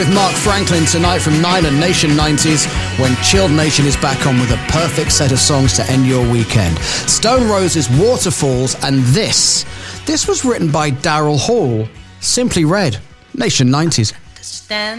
With Mark Franklin tonight from 9 and Nation 90s, when Chilled Nation is back on with a perfect set of songs to end your weekend. Stone Roses, Waterfalls, and this was written by Daryl Hall. Simply Red, Nation 90s. Stand